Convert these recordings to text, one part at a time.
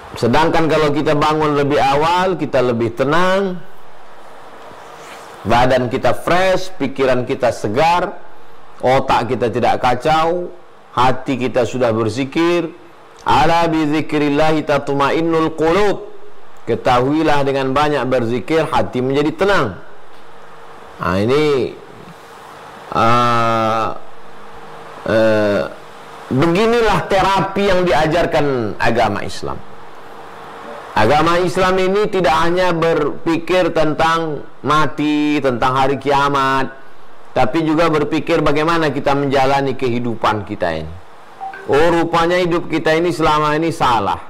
Sedangkan kalau kita bangun lebih awal, kita lebih tenang, badan kita fresh, pikiran kita segar, otak kita tidak kacau, hati kita sudah berzikir. Ala bi dzikrillahi tatma'innul qulub. Ketahuilah dengan banyak berzikir hati menjadi tenang. Nah, ini beginilah terapi yang diajarkan agama Islam. Agama Islam ini tidak hanya berpikir tentang mati, tentang hari kiamat, tapi juga berpikir bagaimana kita menjalani kehidupan kita ini. Oh, rupanya hidup kita ini selama ini salah.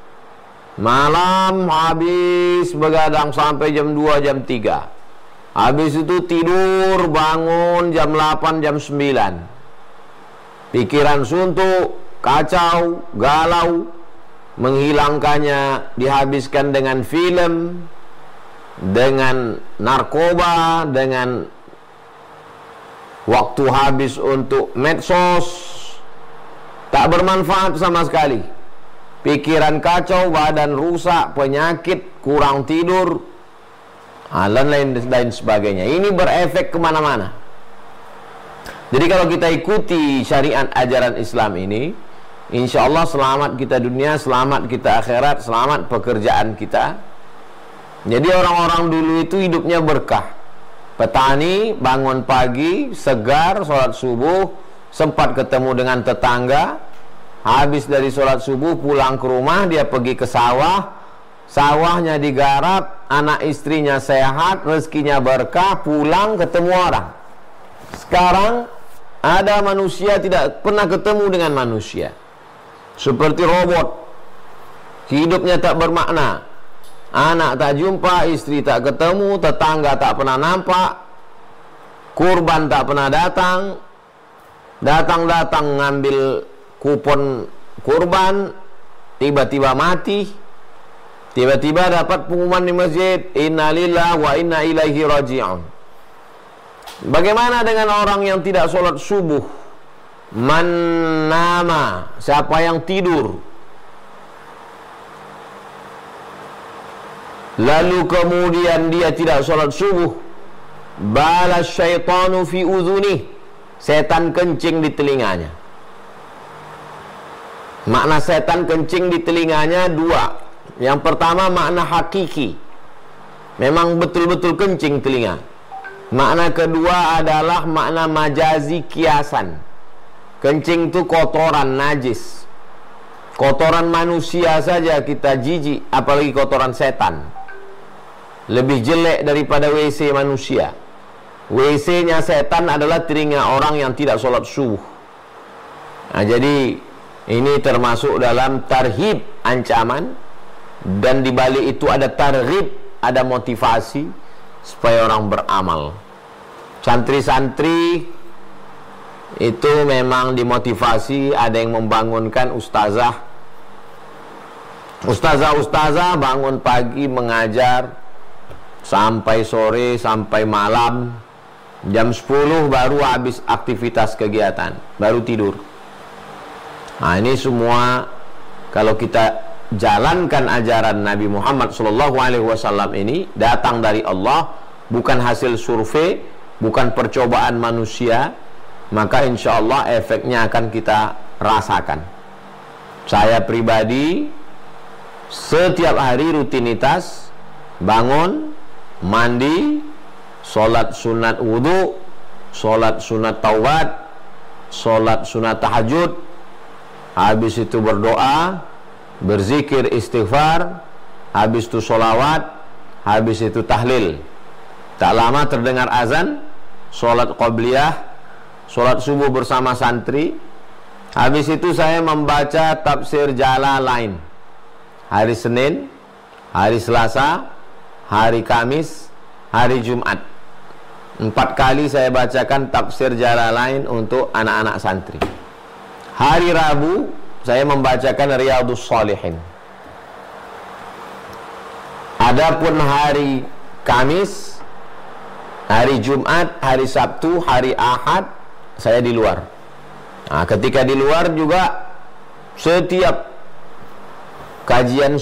Malam habis begadang sampai jam 2, jam 3. Habis itu tidur, bangun jam 8, jam 9. Pikiran suntuk, kacau, galau. Menghilangkannya dihabiskan dengan film, dengan narkoba, dengan waktu habis untuk medsos. Tak bermanfaat sama sekali. Pikiran kacau, badan rusak, penyakit, kurang tidur, dan lain sebagainya. Ini berefek kemana-mana. Jadi kalau kita ikuti syariat ajaran Islam ini, insya Allah selamat kita dunia, selamat kita akhirat, selamat pekerjaan kita. Jadi orang-orang dulu itu hidupnya berkah. Petani bangun pagi, segar, sholat subuh, sempat ketemu dengan tetangga. Habis dari sholat subuh pulang ke rumah, dia pergi ke sawah. Sawahnya digarap, anak istrinya sehat, rezekinya berkah, pulang ketemu orang. Sekarang ada manusia tidak pernah ketemu dengan manusia, seperti robot. Hidupnya tak bermakna. Anak tak jumpa, istri tak ketemu, tetangga tak pernah nampak, kurban tak pernah datang. Datang-datang ngambil kupon kurban, tiba-tiba mati. Tiba-tiba dapat pengumuman di masjid, innalillahi wa inna ilaihi raji'un. Bagaimana dengan orang yang tidak sholat subuh? Man nama, siapa yang tidur, lalu kemudian dia tidak sholat subuh, balas syaitanu fi udhunih, setan kencing di telinganya. Makna setan kencing di telinganya dua. Yang pertama makna hakiki, memang betul-betul kencing telinga. Makna kedua adalah makna majazi, kiasan. Kencing itu kotoran, najis. Kotoran manusia saja kita jijik, apalagi kotoran setan. Lebih jelek daripada WC manusia. WC-nya setan adalah telinga orang yang tidak sholat subuh. Nah, jadi ini termasuk dalam tarhib, ancaman. Dan dibalik itu ada targhib, ada motivasi supaya orang beramal. Santri-santri itu memang dimotivasi. Ada yang membangunkan ustazah bangun pagi mengajar sampai sore, sampai malam. Jam 10 baru habis aktivitas kegiatan, baru tidur. Nah, ini semua kalau kita jalankan ajaran Nabi Muhammad SAW ini, datang dari Allah, bukan hasil survei, bukan percobaan manusia, maka insya Allah efeknya akan kita rasakan. Saya pribadi setiap hari rutinitas bangun, mandi, sholat sunat wudhu, sholat sunat taubat, sholat sunat tahajud, habis itu berdoa, berzikir, istighfar, habis itu sholawat, habis itu tahlil. Tak lama terdengar azan, sholat qabliyah, sholat subuh bersama santri. Habis itu saya membaca tafsir Jalalain. Hari Senin, hari Selasa, hari Kamis, hari Jumat. 4 kali saya bacakan tafsir Jalalain untuk anak-anak santri. Hari Rabu saya membacakan Riyadhus Shalihin. Adapun hari Kamis, hari Jumat, hari Sabtu, hari Ahad saya di luar. Nah, ketika di luar juga setiap kajian